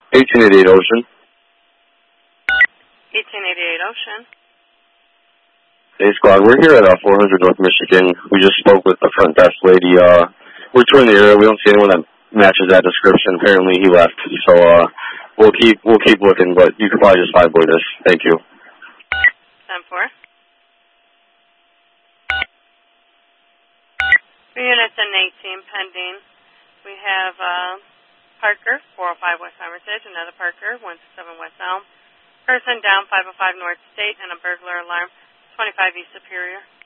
1888 Ocean. 1888 Ocean. Hey, squad, we're here at 400 North Michigan. We just spoke with the front desk lady. We're touring the area. We don't see anyone that matches that description. Apparently, he left. So we'll keep looking, but you can probably just find boy this. Thank you. 10-4. Units in 18 pending. We have Parker, 405 West Hermitage, another Parker, 167 West Elm. Person down 505 North State and a burglar alarm, 25 East Superior.